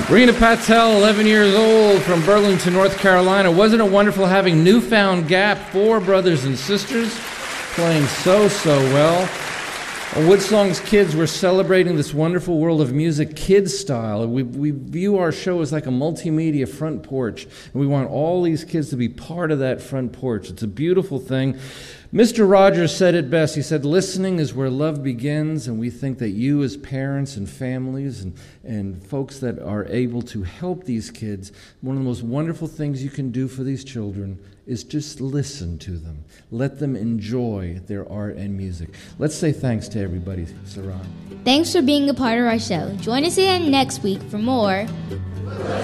Rena Patel, 11 years old, from Burlington, North Carolina. Wasn't it wonderful having Newfound Gap, 4 brothers and sisters, playing so well? On Woodsong's Kids, we're celebrating this wonderful world of music, kids style. We view our show as like a multimedia front porch, and we want all these kids to be part of that front porch. It's a beautiful thing. Mr. Rogers said it best. He said, listening is where love begins, and we think that you as parents and families and folks that are able to help these kids, one of the most wonderful things you can do for these children is just listen to them. Let them enjoy their art and music. Let's say thanks to everybody, Saran. Thanks for being a part of our show. Join us again next week for more